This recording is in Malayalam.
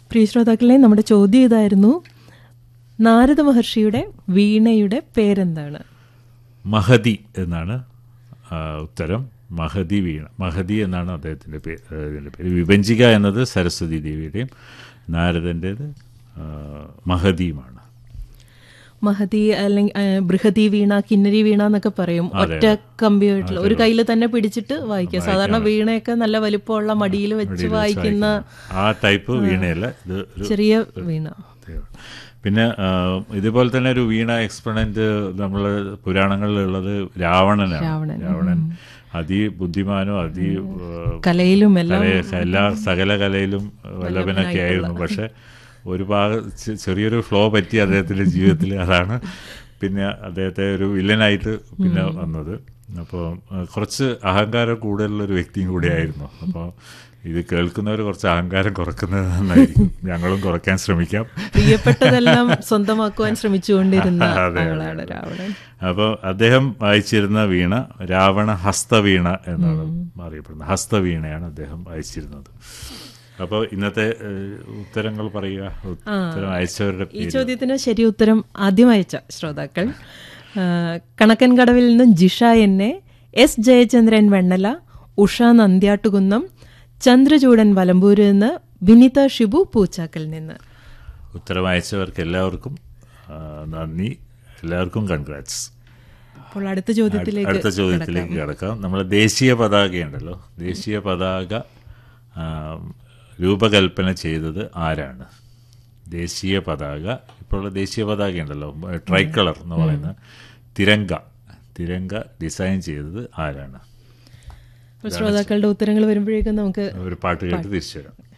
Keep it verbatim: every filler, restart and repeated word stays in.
പ്രിയ ശ്രോതാക്കളെ, നമ്മുടെ ചോദ്യം ഇതായിരുന്നു: നാരദ മഹർഷിയുടെ വീണയുടെ പേരെന്താണ്? മഹതി എന്നാണ് ഉത്തരം. മഹതി വീണ, മഹതി എന്നാണ് അദ്ദേഹത്തിൻ്റെ പേര്. ഇതിൻ്റെ പേര് വിഭജിക എന്നത് സരസ്വതി ദേവിയുടെയും നാരദൻ്റേത് മഹതിയുമാണ്. മഹതി അല്ലെങ്കിൽ ബൃഹതി വീണ, കിന്നരി വീണ എന്നൊക്കെ പറയും. ഒറ്റ കമ്പിയായിട്ടുള്ള ഒരു കയ്യിൽ തന്നെ പിടിച്ചിട്ട് വായിക്കുക. സാധാരണ വീണയൊക്കെ നല്ല വലിപ്പമുള്ള മടിയിൽ വെച്ച് വായിക്കുന്ന ആ ടൈപ്പ് വീണയല്ല, ഇത് ചെറിയ വീണ. പിന്നെ ഇതുപോലെ തന്നെ ഒരു വീണ എക്സ്പെർട്ട് നമ്മൾ പുരാണങ്ങളിലുള്ളത് രാവണനാണ്. രാവണൻ അതിബുദ്ധിമാനും അതി കലയിലും എല്ലാ സകല കലയിലും വല്ലഭനൊക്കെ ആയിരുന്നു. പക്ഷെ ഒരു ഭാഗ ചെറിയൊരു ഫ്ലോ പറ്റി അദ്ദേഹത്തിൻ്റെ ജീവിതത്തിൽ. അതാണ് പിന്നെ അദ്ദേഹത്തെ ഒരു വില്ലനായിട്ട് പിന്നെ വന്നത്. അപ്പോൾ കുറച്ച് അഹങ്കാരം കൂടുതലുള്ളൊരു വ്യക്തിയും കൂടിയായിരുന്നു. അപ്പോൾ ഇത് കേൾക്കുന്നവർ കുറച്ച് അഹങ്കാരം കുറക്കുന്നത് നന്നായിരിക്കും. ഞങ്ങളും കുറയ്ക്കാൻ ശ്രമിക്കാം. പ്രിയപ്പെട്ടതെല്ലാം സ്വന്തമാക്കുവാൻ ശ്രമിച്ചുകൊണ്ടിരുന്ന ആളാണ് രാവണൻ. അപ്പോൾ അദ്ദേഹം വായിച്ചിരുന്ന വീണ രാവണ ഹസ്തവീണ എന്നാണ് അറിയപ്പെടുന്നത്. ഹസ്തവീണയാണ് അദ്ദേഹം വായിച്ചിരുന്നത്. അപ്പോൾ ഇന്നത്തെ ഉത്തരങ്ങൾ പറയുക. ഉത്തരം അയച്ചവരുടെ ഈ ചോദ്യത്തിന് ശരി ഉത്തരം ആദ്യം അയച്ച ശ്രോതാക്കൾ: കണക്കൻ കടവിൽ നിന്നും ജിഷ എന്നെ, എസ് ജയചന്ദ്രൻ വെണ്ണല, ഉഷ നന്ദ്യാട്ടുകുന്നം, ചന്ദ്രചൂടൻ വലമ്പൂരിൽ നിന്ന്, വിനിത ഷിബു പൂച്ചാക്കൽ നിന്ന്. ഉത്തരം അയച്ചവർക്ക് എല്ലാവർക്കും നന്ദി, എല്ലാവർക്കും കൺഗ്രാറ്റ്സ്. അപ്പോൾ അടുത്ത ചോദ്യത്തിലേക്ക് അടുത്ത ചോദ്യത്തിലേക്ക് കിടക്കാം. നമ്മൾ ദേശീയ പതാകയുണ്ടല്ലോ, ദേശീയ പതാക രൂപകൽപ്പന ചെയ്തത് ആരാണ്? ദേശീയ പതാക, ഇപ്പോൾ ദേശീയ പതാക ഉണ്ടല്ലോ, ട്രൈക്കളർ എന്ന് പറയുന്ന തിരങ്ക, തിരങ്ക ഡിസൈൻ ചെയ്തത് ആരാണ്? ശ്രോതാക്കളുടെ ഉത്തരങ്ങൾ വരുമ്പോഴേക്കും നമുക്ക് ഒരു പാട്ട് കേട്ട് തിരിച്ചു വരാം.